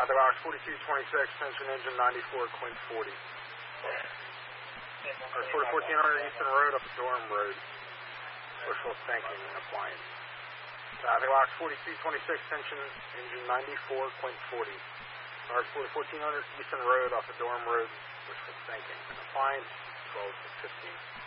The box 4226, tension engine 94, Quint 40. Or 1400 Eastern Road up Durham Road. Bushel tanking and appliance. The box 4226, tension engine 94, Quint 40. Or 1400 Eastern Road off of Durham Road, Bushel tanking and appliance, 12 to 15.